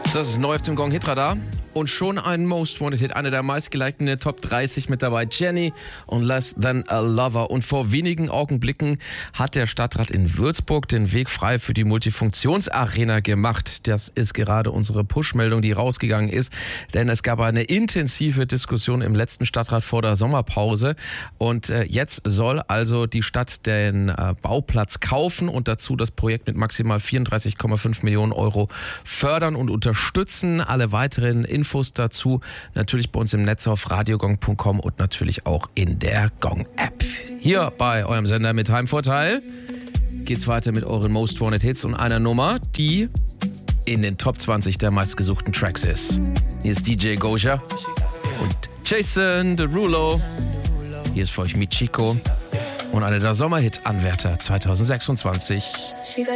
Das ist neu auf dem Gong Hitradar. Und schon ein Most Wanted Hit, eine der meistgelikten in der Top 30 mit dabei. Jenny und Less Than a Lover. Und vor wenigen Augenblicken hat der Stadtrat in Würzburg den Weg frei für die Multifunktionsarena gemacht. Das ist gerade unsere Push-Meldung, die rausgegangen ist. Denn es gab eine intensive Diskussion im letzten Stadtrat vor der Sommerpause. Und jetzt soll also die Stadt den Bauplatz kaufen und dazu das Projekt mit maximal 34,5 Millionen Euro fördern und unterstützen. Alle weiteren Infos dazu natürlich bei uns im Netz auf radiogong.com und natürlich auch in der Gong-App. Hier bei eurem Sender mit Heimvorteil geht's weiter mit euren Most Wanted Hits und einer Nummer, die in den Top 20 der meistgesuchten Tracks ist. Hier ist DJ Goja und Jason Derulo. Hier ist für euch Michiko und einer der Sommerhit-Anwärter 2026.